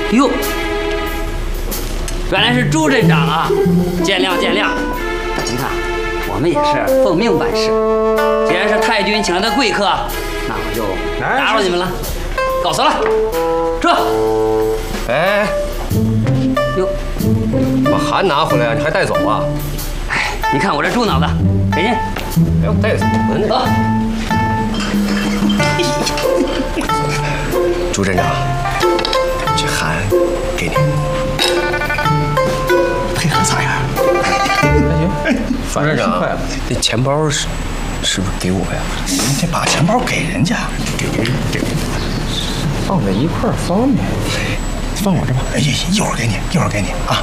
哟，原来是朱镇长啊！见谅见谅。您看，我们也是奉命办事。既然是太君请来的贵客，那我就打扰你们了，告辞了。撤。 哎， 哟， 把函拿回来，你还带走啊？ 哎，你看我这猪脑子，给您。 哎呦，带走呢？ 走。 朱镇长，这函给你。 配合咋样？ 行，范站长，那钱包是不是给我呀？ 你得把钱包给人家，给放在一块儿方便。放我这吧。 哎呀，一会儿给你啊。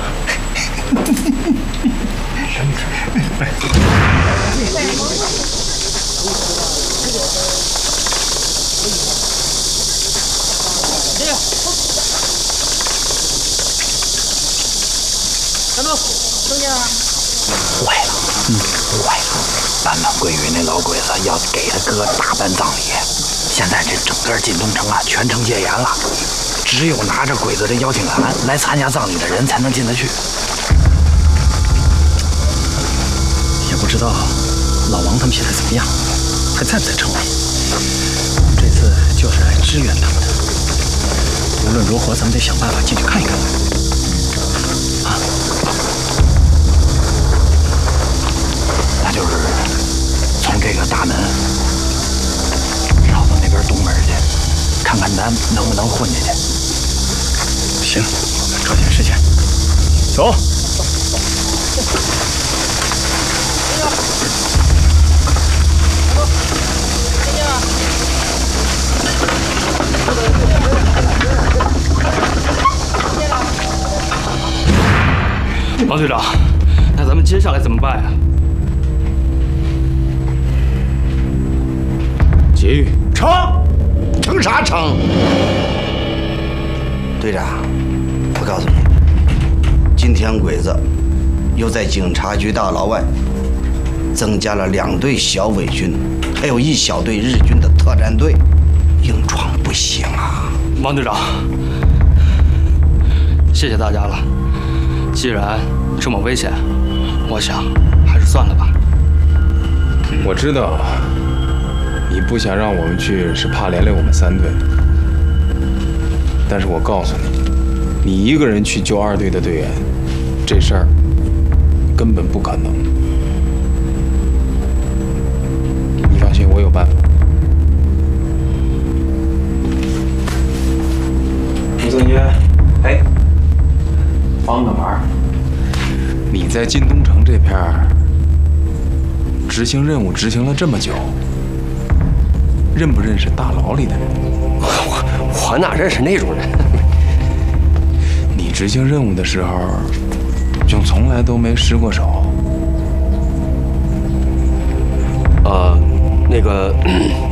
站住！听见了？ 坏了，坏了！咱们桂云那老鬼子要给他哥大办葬礼，现在这整个晋东城啊，全城戒严了，只有拿着鬼子的邀请函来参加葬礼的人才能进得去。也不知道老王他们现在怎么样，还在不在城里？这次就是来支援他们的，无论如何，咱们得想办法进去看一看。啊，那就是从这个大门绕到那边东门去，看看咱能不能混进去。行，我们抓紧时间，走。 王队长，那咱们接下来怎么办呀？ 劫狱成啥成？队长，我告诉你，今天鬼子又在警察局大牢外增加了2队小伪军，还有1小队日军的特战队，硬闯不行啊！ 王队长，谢谢大家了。既然这么危险，我想还是算了吧。 我知道你不想让我们去，是怕连累我们3队。但是我告诉你，你一个人去救2队的队员，这事儿根本不可能。你放心，我有办法。吴增军， 哎，帮个忙。 你在晋东城这片儿执行任务执行了这么久，认不认识大牢里的人？ 我哪认识那种人？ 你执行任务的时候，就从来都没失过手。 那个